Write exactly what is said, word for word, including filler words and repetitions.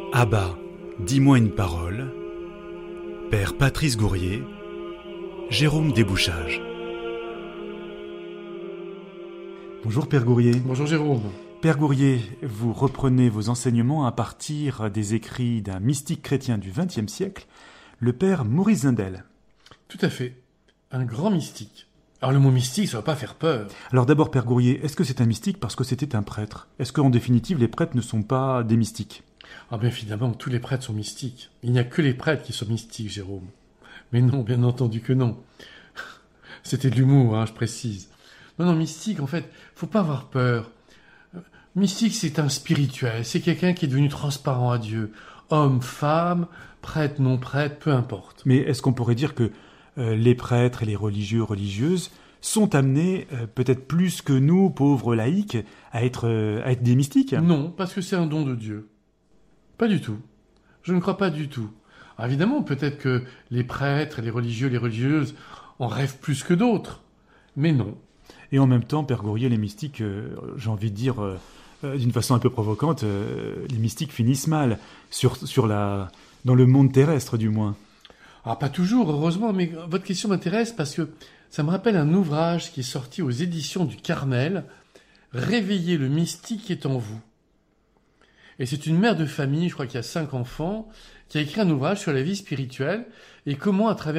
Abba, dis-moi une parole. Père Patrice Gourrier, Jérôme Débouchage. Bonjour Père Gourrier. Bonjour Jérôme. Père Gourrier, vous reprenez vos enseignements à partir des écrits d'un mystique chrétien du vingtième siècle, le Père Maurice Zindel. Tout à fait. Un grand mystique. Alors le mot mystique, ça va pas faire peur. Alors d'abord Père Gourrier, est-ce que c'est un mystique parce que c'était un prêtre ? Est-ce qu'en définitive les prêtres ne sont pas des mystiques ? Ah bien évidemment, tous les prêtres sont mystiques. Il n'y a que les prêtres qui sont mystiques, Jérôme. Mais non, bien entendu que non. C'était de l'humour, hein, je précise. Non, non, mystique, en fait, faut pas avoir peur. Mystique, c'est un spirituel. C'est quelqu'un qui est devenu transparent à Dieu. Homme, femme, prêtre, non prêtre, peu importe. Mais est-ce qu'on pourrait dire que euh, les prêtres et les religieux, religieuses sont amenés, euh, peut-être plus que nous, pauvres laïcs, à être, euh, à être des mystiques ? Non, parce que c'est un don de Dieu. Pas du tout. Je ne crois pas du tout. Alors évidemment, peut-être que les prêtres, les religieux, les religieuses en rêvent plus que d'autres. Mais non. Et en même temps, Père Gourrier, les mystiques, euh, j'ai envie de dire, euh, euh, d'une façon un peu provocante, euh, les mystiques finissent mal, sur, sur la, dans le monde terrestre du moins. Ah, pas toujours, heureusement, mais votre question m'intéresse parce que ça me rappelle un ouvrage qui est sorti aux éditions du Carmel, « Réveillez le mystique qui est en vous ». Et c'est une mère de famille, je crois qu'il y a cinq enfants, qui a écrit un ouvrage sur la vie spirituelle et comment, à travers